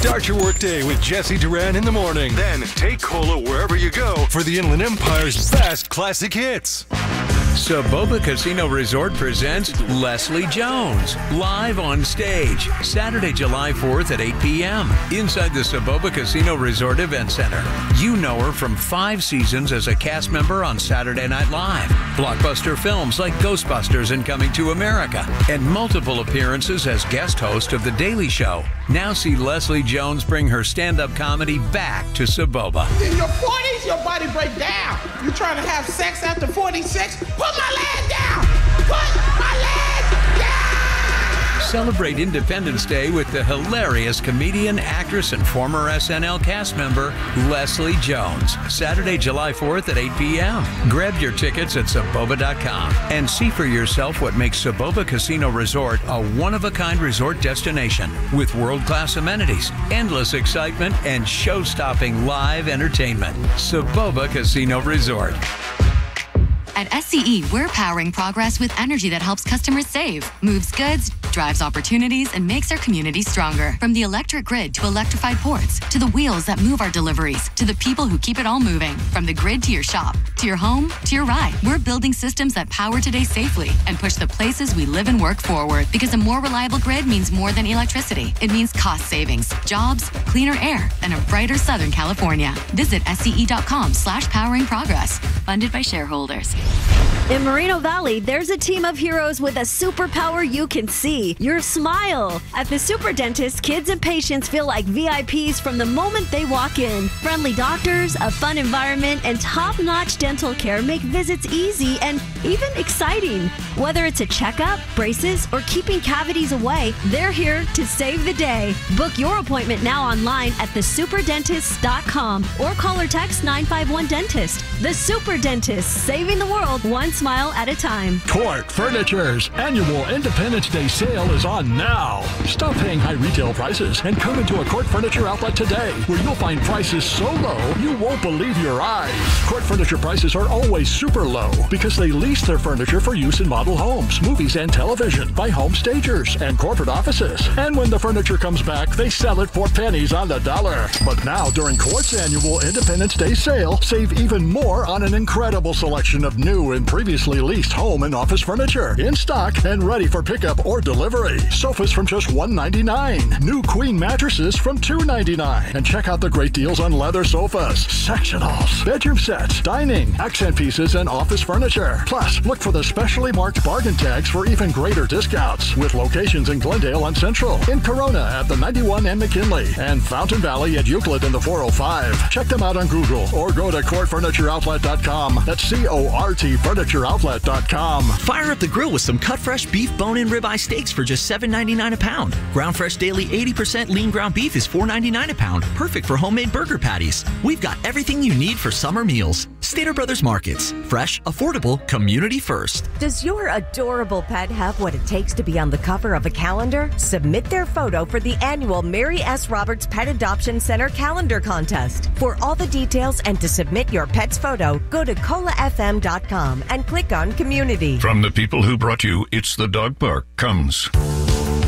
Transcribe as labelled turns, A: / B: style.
A: Start your workday with Jesse Duran in the morning. Then take Cola wherever you go for the Inland Empire's best classic hits.
B: Soboba Casino Resort presents Leslie Jones live on stage Saturday, July 4th at 8 p.m. inside the Soboba Casino Resort Event Center. You know her from 5 seasons as a cast member on Saturday Night Live, blockbuster films like Ghostbusters and Coming to America, and multiple appearances as guest host of The Daily Show. Now see Leslie Jones bring her stand-up comedy back to Soboba.
C: In your 40s, your body break down. You trying to have sex after 46? Put my leg down! Put my leg down!
B: Celebrate Independence Day with the hilarious comedian, actress, and former SNL cast member, Leslie Jones. Saturday, July 4th at 8 p.m. Grab your tickets at Soboba.com and see for yourself what makes Soboba Casino Resort a one-of-a-kind resort destination with world-class amenities, endless excitement, and show-stopping live entertainment. Soboba Casino Resort.
D: At SCE, we're powering progress with energy that helps customers save, moves goods, drives opportunities, and makes our community stronger. From the electric grid to electrified ports, to the wheels that move our deliveries, to the people who keep it all moving. From the grid to your shop, to your home, to your ride. We're building systems that power today safely and push the places we live and work forward. Because a more reliable grid means more than electricity. It means cost savings, jobs, cleaner air, and a brighter Southern California. Visit SCE.com/powering progress. Funded by shareholders.
E: In Moreno Valley, there's a team of heroes with a superpower you can see: your smile. At the Super Dentist, kids and patients feel like VIPs from the moment they walk in. Friendly doctors, a fun environment, and top-notch dental care make visits easy and even exciting. Whether it's a checkup, braces, or keeping cavities away, they're here to save the day. Book your appointment now online at thesuperdentist.com or call or text 951-DENTIST. The Super Dentist, saving the world one smile at a time.
F: Court Furniture's annual Independence Day sale is on now. Stop paying high retail prices and come into a Court Furniture outlet today, where you'll find prices so low you won't believe your eyes. Court Furniture prices are always super low because they lease their furniture for use in model homes, movies, and television by home stagers and corporate offices. And when the furniture comes back, they sell it for pennies on the dollar. But now, during Court's annual Independence Day sale, save even more on an incredible selection of new and previously leased home and office furniture in stock and ready for pickup or delivery. Sofas from just $199. New queen mattresses from $299. And check out the great deals on leather sofas, sectionals, bedroom sets, dining, accent pieces, and office furniture. Plus, look for the specially marked bargain tags for even greater discounts, with locations in Glendale on Central, in Corona at the 91 and McKinley, and Fountain Valley at Euclid in the 405. Check them out on Google or go to CourtFurnitureOutlet.com. That's CORT FurnitureOutlet.com.
G: Fire up the grill with some cut fresh beef bone-in ribeye steaks for just $7.99 a pound. Ground fresh daily 80% lean ground beef is $4.99 a pound. Perfect for homemade burger patties. We've got everything you need for summer meals. Stater Brothers Markets. Fresh, affordable, community first.
H: Does your adorable pet have what it takes to be on the cover of a calendar? Submit their photo for the annual Mary S. Roberts Pet Adoption Center calendar contest. For all the details and to submit your pet's photo, go to colafm.com and click on Community.
I: From the people who brought you It's the Dog Park comes